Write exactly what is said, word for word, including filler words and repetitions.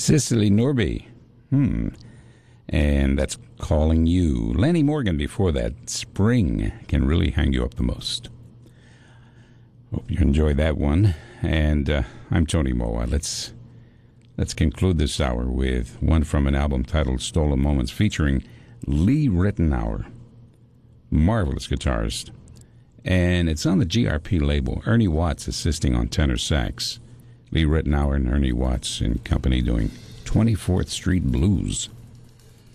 Cicely Norby. Hmm. And that's Calling You. Lenny Morgan before that. Spring Can Really Hang You Up the Most. Hope you enjoyed that one. And uh, I'm Tony Moa. Let's let's conclude this hour with one from an album titled Stolen Moments featuring Lee Ritenour, marvelous guitarist. And it's on the G R P label. Ernie Watts assisting on tenor sax. Lee Ritenour and Ernie Watts in company doing twenty-fourth Street Blues.